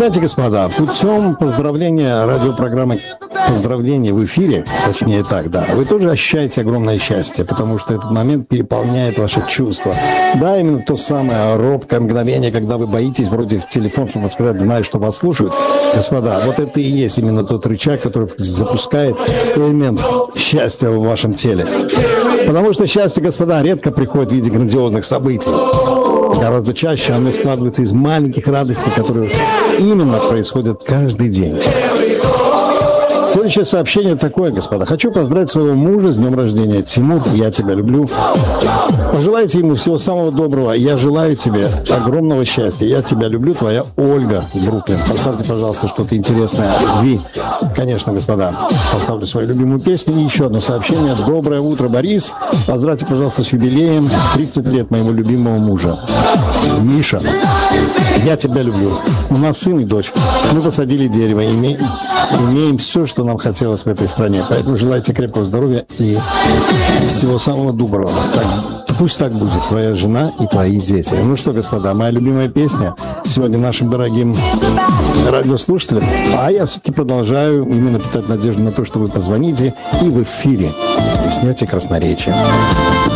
знаете, господа, путем поздравления радиопрограммы «Поздравления» в эфире, точнее так, да, вы тоже ощущаете огромное счастье, потому что этот момент переполняет ваши чувства. Да, именно то самое робкое мгновение, когда вы боитесь вроде в телефон, чтобы сказать, знаю, что вас слушают. Господа, вот это и есть именно тот рычаг, который запускает элемент счастья в вашем теле. Потому что счастье, господа, редко приходит в виде грандиозных событий. Гораздо чаще оно складывается из маленьких радостей, которые именно происходят каждый день. Следующее сообщение такое, господа. Хочу поздравить своего мужа с днем рождения. Тимур, я тебя люблю. Пожелайте ему всего самого доброго. Я желаю тебе огромного счастья. Я тебя люблю, твоя Ольга из Бруклина. Поставьте, пожалуйста, что-то интересное о любви. Конечно, господа. Поставлю свою любимую песню. И еще одно сообщение. Доброе утро, Борис. Поздравьте, пожалуйста, с юбилеем. 30 лет моего любимого мужа. Миша, я тебя люблю. У нас сын и дочь. Мы посадили дерево. Имеем все, что нам хотелось в этой стране. Поэтому желайте крепкого здоровья и всего самого доброго. Пусть так будет, твоя жена и твои дети. Ну что, господа, моя любимая песня сегодня нашим дорогим радиослушателям. А я все-таки продолжаю именно питать надежду на то, что вы позвоните и в эфире снете красноречие.